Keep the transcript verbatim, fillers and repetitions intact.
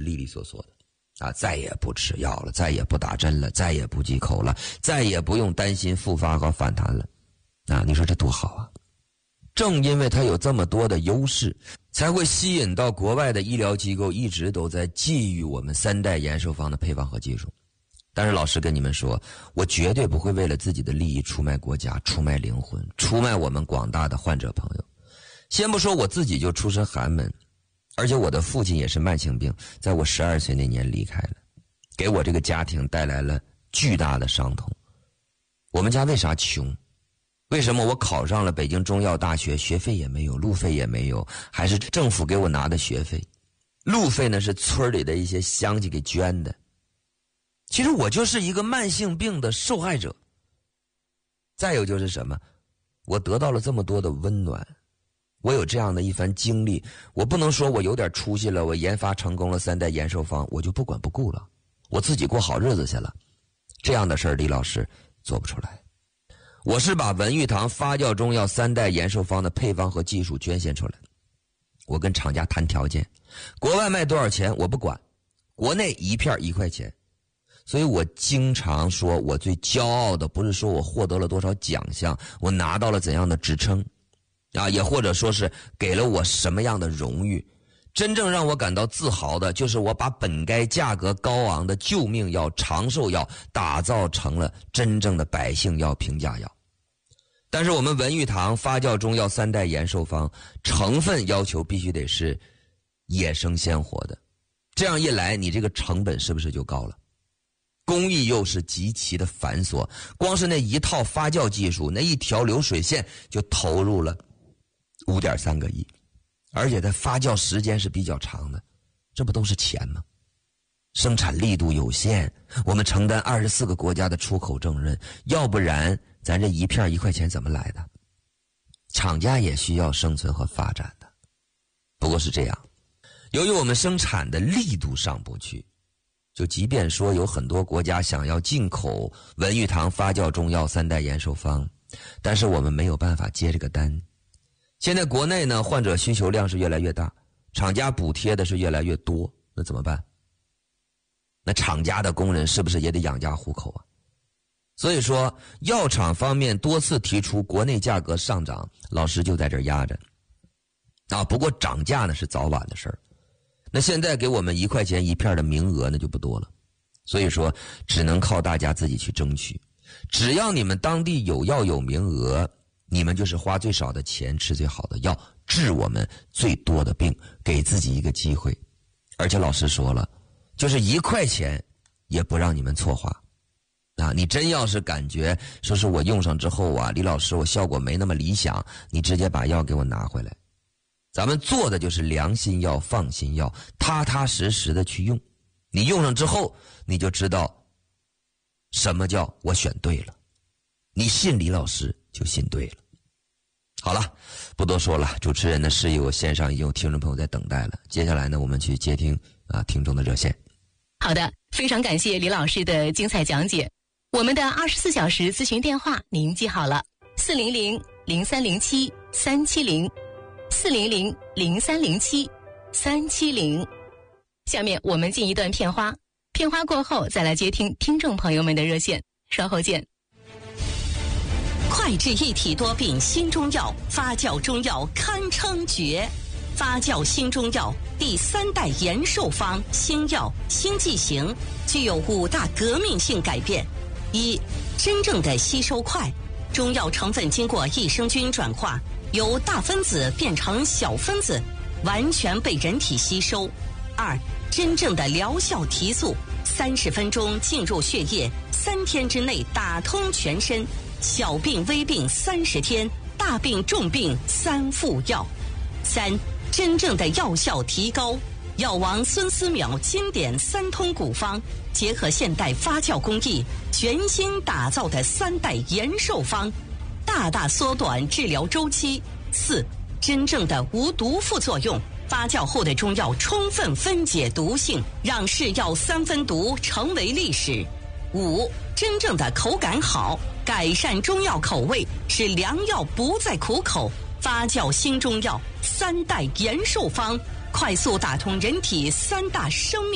利利索索的啊，再也不吃药了，再也不打针了，再也不忌口了，再也不用担心复发和反弹了啊，你说这多好啊。正因为它有这么多的优势，才会吸引到国外的医疗机构一直都在觊觎我们三代延寿方的配方和技术。但是老师跟你们说，我绝对不会为了自己的利益出卖国家，出卖灵魂，出卖我们广大的患者朋友。先不说我自己就出身寒门，而且我的父亲也是慢性病，在我十二岁那年离开了，给我这个家庭带来了巨大的伤痛。我们家为啥穷？为什么我考上了北京中药大学，学费也没有，路费也没有，还是政府给我拿的学费？路费呢是村里的一些乡亲给捐的。其实我就是一个慢性病的受害者。再有就是什么？我得到了这么多的温暖，我有这样的一番经历，我不能说我有点出息了，我研发成功了三代延寿方，我就不管不顾了，我自己过好日子去了。这样的事儿，李老师做不出来。我是把文玉堂发酵中药三代延寿方的配方和技术捐献出来，我跟厂家谈条件，国外卖多少钱我不管，国内一片一块钱。所以我经常说，我最骄傲的不是说我获得了多少奖项，我拿到了怎样的职称啊，也或者说是给了我什么样的荣誉，真正让我感到自豪的就是我把本该价格高昂的救命药、长寿药打造成了真正的百姓药、平价药。但是我们文玉堂发酵中药三代延寿方成分要求必须得是野生鲜活的，这样一来你这个成本是不是就高了？工艺又是极其的繁琐，光是那一套发酵技术，那一条流水线就投入了 五点三个亿，而且它发酵时间是比较长的，这不都是钱吗？生产力度有限，我们承担二十四个国家的出口重任，要不然咱这一片一块钱怎么来的？厂家也需要生存和发展的。不过是这样，由于我们生产的力度上不去，就即便说有很多国家想要进口文玉堂发酵中药三代延寿方，但是我们没有办法接这个单。现在国内呢，患者需求量是越来越大，厂家补贴的是越来越多，那怎么办？那厂家的工人是不是也得养家糊口啊？所以说药厂方面多次提出国内价格上涨，老师就在这儿压着啊。不过涨价呢是早晚的事儿，那现在给我们一块钱一片的名额那就不多了，所以说只能靠大家自己去争取。只要你们当地有药有名额，你们就是花最少的钱吃最好的药，治我们最多的病，给自己一个机会。而且老师说了，就是一块钱也不让你们错花啊！你真要是感觉说是我用上之后啊，李老师我效果没那么理想，你直接把药给我拿回来。咱们做的就是良心药、放心药，踏踏实实的去用。你用上之后，你就知道什么叫我选对了。你信李老师就信对了。好了，不多说了，主持人的示意我线上已经有听众朋友在等待了。接下来呢，我们去接听啊听众的热线。 好的，非常感谢李老师的精彩讲解。我们的二十四小时咨询电话您记好了，四零零零三零七三七零，四零零零三零七三七零。下面我们进一段片花，片花过后再来接听听众朋友们的热线，稍后见。 快治一体多病新中药，发酵中药堪称绝。发酵新中药第三代延寿方新药新剂型具有五大革命性改变：一、真正的吸收快，中药成分经过益生菌转化，由大分子变成小分子，完全被人体吸收；二、真正的疗效提速，三十分钟进入血液，三天之内打通全身，小病微病三十天，大病重病三副药；三、真正的药效提高，药王孙思邈经典三通古方，结合现代发酵工艺，全新打造的三代延寿方，大大缩短治疗周期。四、真正的无毒副作用，发酵后的中药充分分解毒性，让是药三分毒成为历史。五、真正的口感好，改善中药口味，使良药不再苦口。发酵新中药三代延寿方，快速打通人体三大生命